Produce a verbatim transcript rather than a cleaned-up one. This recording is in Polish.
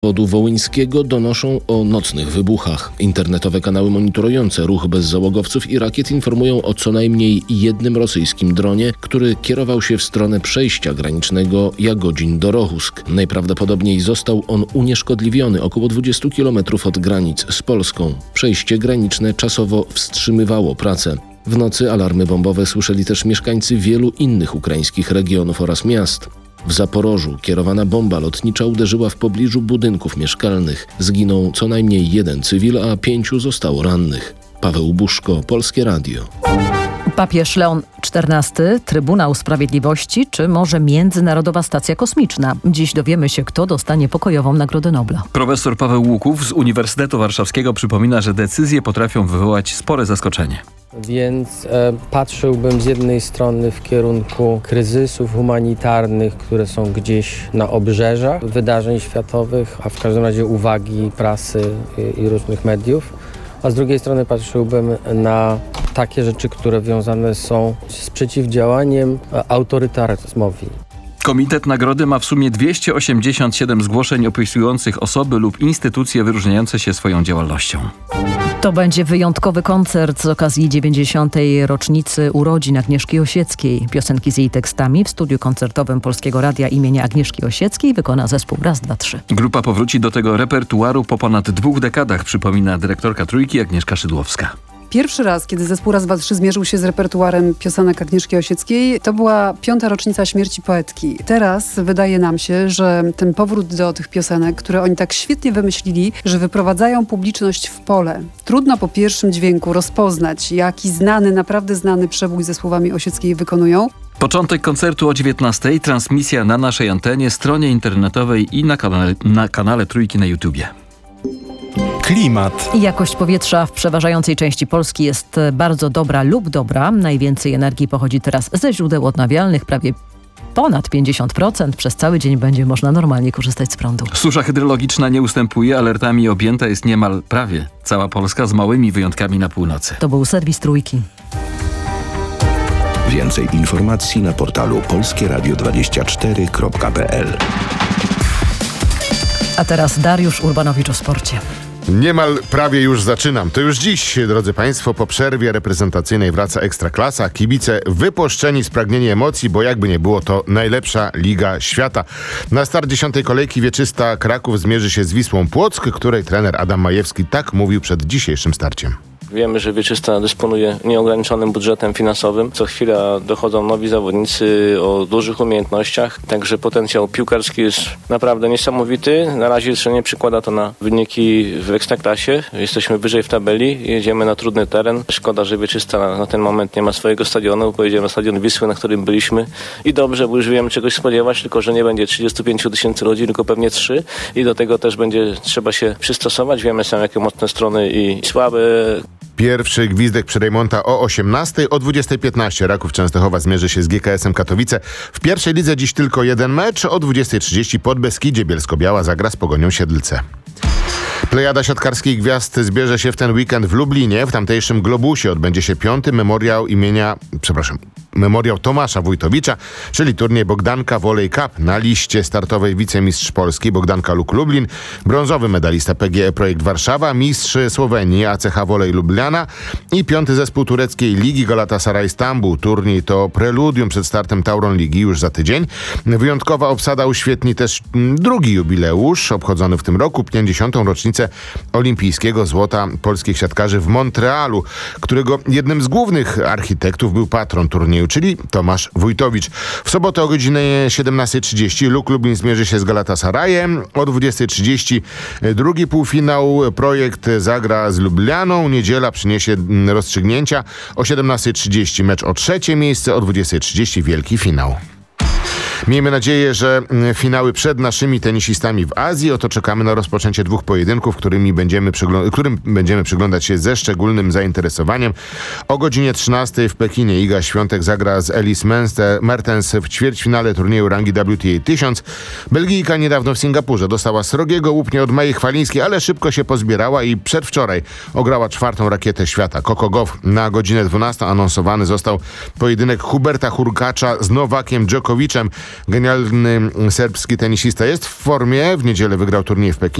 Obwodu wołyńskiego donoszą o nocnych wybuchach. Internetowe kanały monitorujące ruch bezzałogowców i rakiet informują o co najmniej jednym rosyjskim dronie, który kierował się w stronę przejścia granicznego Jagodzin-Dorohusk. Najprawdopodobniej został on unieszkodliwiony około dwudziestu kilometrów od granic z Polską. Przejście graniczne czasowo wstrzymywało pracę. W nocy alarmy bombowe słyszeli też mieszkańcy wielu innych ukraińskich regionów oraz miast. W Zaporożu kierowana bomba lotnicza uderzyła w pobliżu budynków mieszkalnych. Zginął co najmniej jeden cywil, a pięciu zostało rannych. Paweł Buszko, Polskie Radio. Papież Leon czternasty, Trybunał Sprawiedliwości czy może Międzynarodowa Stacja Kosmiczna? Dziś dowiemy się, kto dostanie pokojową Nagrodę Nobla. Profesor Paweł Łuków z Uniwersytetu Warszawskiego przypomina, że decyzje potrafią wywołać spore zaskoczenie. Więc e, patrzyłbym z jednej strony w kierunku kryzysów humanitarnych, które są gdzieś na obrzeżach wydarzeń światowych, a w każdym razie uwagi prasy i, i różnych mediów. A z drugiej strony patrzyłbym na takie rzeczy, które wiązane są z przeciwdziałaniem autorytaryzmowi. Komitet nagrody ma w sumie dwieście osiemdziesiąt siedem zgłoszeń opisujących osoby lub instytucje wyróżniające się swoją działalnością. To będzie wyjątkowy koncert z okazji dziewięćdziesiątej rocznicy urodzin Agnieszki Osieckiej. Piosenki z jej tekstami w studiu koncertowym Polskiego Radia imienia Agnieszki Osieckiej wykona zespół Raz, Dwa, Trzy. Grupa powróci do tego repertuaru po ponad dwóch dekadach, przypomina dyrektorka Trójki Agnieszka Szydłowska. Pierwszy raz, kiedy zespół Raz, Dwa, Trzy zmierzył się z repertuarem piosenek Agnieszki Osieckiej, to była piąta rocznica śmierci poetki. Teraz wydaje nam się, że ten powrót do tych piosenek, które oni tak świetnie wymyślili, że wyprowadzają publiczność w pole. Trudno po pierwszym dźwięku rozpoznać, jaki znany, naprawdę znany przebój ze słowami Osieckiej wykonują. Początek koncertu o dziewiętnastej, transmisja na naszej antenie, stronie internetowej i na kanale, na kanale Trójki na YouTubie. Klimat. Jakość powietrza w przeważającej części Polski jest bardzo dobra lub dobra. Najwięcej energii pochodzi teraz ze źródeł odnawialnych, prawie ponad pięćdziesiąt procent. Przez cały dzień będzie można normalnie korzystać z prądu. Susza hydrologiczna nie ustępuje, alertami objęta jest niemal prawie cała Polska, z małymi wyjątkami na północy. To był serwis Trójki. Więcej informacji na portalu polskie radio dwadzieścia cztery kropka p l. A teraz Dariusz Urbanowicz o sporcie. Niemal prawie już zaczynam. To już dziś, drodzy Państwo, po przerwie reprezentacyjnej wraca Ekstraklasa. Kibice wypuszczeni, spragnieni emocji, bo jakby nie było, to najlepsza liga świata. Na start dziesiątej kolejki wieczysta Kraków zmierzy się z Wisłą Płock, której trener Adam Majewski tak mówił przed dzisiejszym starciem. Wiemy, że Wieczysta dysponuje nieograniczonym budżetem finansowym. Co chwila dochodzą nowi zawodnicy o dużych umiejętnościach, także potencjał piłkarski jest naprawdę niesamowity. Na razie jeszcze nie przykłada to na wyniki w Ekstraklasie. Jesteśmy wyżej w tabeli, jedziemy na trudny teren. Szkoda, że Wieczysta na, na ten moment nie ma swojego stadionu. Pojedziemy na stadion Wisły, na którym byliśmy. I dobrze, bo już wiemy czegoś spodziewać, tylko że nie będzie trzydziestu pięciu tysięcy ludzi, tylko pewnie trzy. I do tego też będzie trzeba się przystosować. Wiemy sam, jakie mocne strony i słabe. Pierwszy gwizdek Przyrejmonta o osiemnastej, o dwudziestej piętnaście Raków Częstochowa zmierzy się z G K S-em Katowice. W pierwszej lidze dziś tylko jeden mecz, o dwudziestej trzydzieści Podbeskidzie Bielsko-Biała zagra z Pogonią Siedlce. Plejada siatkarskich gwiazd zbierze się w ten weekend w Lublinie. W tamtejszym Globusie odbędzie się piąty memoriał imienia, przepraszam, memoriał Tomasza Wójtowicza, czyli turniej Bogdanka Volley Cup. Na liście startowej wicemistrz Polski Bogdanka Luk Lublin, brązowy medalista P G E Projekt Warszawa, mistrz Słowenii A C H Volley Lubliana i piąty zespół tureckiej ligi Galatasaray Stambuł. Turniej to preludium przed startem Tauron Ligi już za tydzień. Wyjątkowa obsada uświetni też drugi jubileusz obchodzony w tym roku, pięćdziesiątą rocznicę olimpijskiego złota polskich siatkarzy w Montrealu, którego jednym z głównych architektów był patron turnieju, czyli Tomasz Wójtowicz. W sobotę o godzinie siedemnastej trzydzieści Luk Lublin zmierzy się z Galatasarayem. O dwudziestej trzydzieści drugi półfinał Projekt zagra z Lublianą. Niedziela przyniesie rozstrzygnięcia. O siedemnastej trzydzieści mecz o trzecie miejsce, o dwudziestej trzydzieści wielki finał. Miejmy nadzieję, że finały przed naszymi tenisistami w Azji. Oto czekamy na rozpoczęcie dwóch pojedynków, którymi będziemy przygląd- którym będziemy przyglądać się ze szczególnym zainteresowaniem. O godzinie trzynastej w Pekinie Iga Świątek zagra z Elise Mertens w ćwierćfinale turnieju rangi W T A tysiąc. Belgijka niedawno w Singapurze dostała srogiego łupnia od Mai Chwalińskiej, ale szybko się pozbierała i przedwczoraj ograła czwartą rakietę świata. Coco Gauff. Na godzinę dwunastą anonsowany został pojedynek Huberta Hurkacza z Nowakiem Dżokowiczem. Genialny serbski tenisista jest w formie. W niedzielę wygrał turniej w Pekinie.